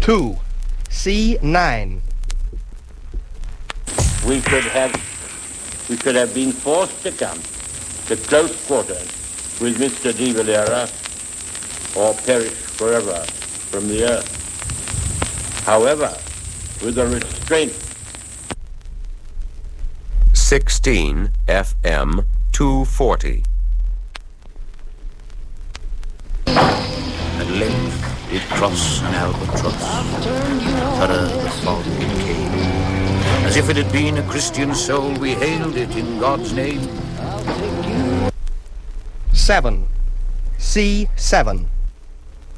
2, C9. We should have been forced to come to close quarters with Mr. de Valera or perish forever from the earth. However, with a restraint. 16 FM 240. At length did cross an albatross, thorough the fog came. As if it had been a Christian soul, we hailed it in God's name. 7, C7.